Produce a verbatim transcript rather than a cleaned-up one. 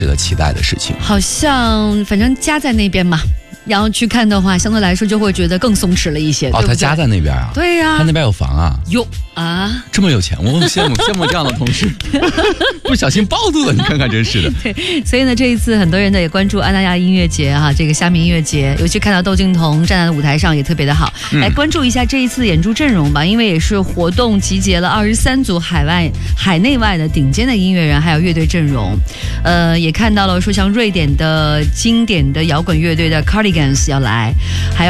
值得期待的事情。 好像反正家在那边嘛，然后去看的话，相对来说就会觉得更松弛了一些。 哦， 对不对？ 他家在那边啊？ 对呀、啊， 他那边有房啊？ 有啊， 这么有钱，我羡慕羡慕这样的同事，不小心暴露了，你看看，真是的。 对，所以呢，这一次很多人呢也关注安那亚音乐节哈、啊，这个虾米音乐节，尤其看到窦靖童站在舞台上也特别的好，嗯、来关注一下这一次演出阵容吧，因为也是活动集结了二十三组海外、海内外的顶尖的音乐人，还有乐队阵容，呃，也看到了说像瑞典的经典的摇滚乐队的 Cardigans 要来，还有。